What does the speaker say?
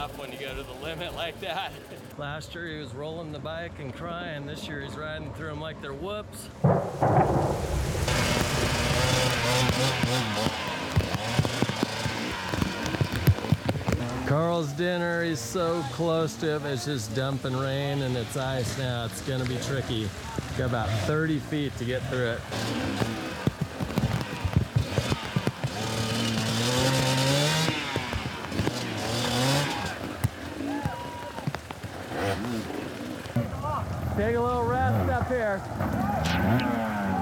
tough when you go to the limit like that. Last year he was rolling the bike and crying. This year he's riding through them like they're whoops. Carl's dinner, he's so close to it. It's just dumping rain and it's ice now. It's gonna be tricky. Got about 30 feet to get through it. Take a little rest up here.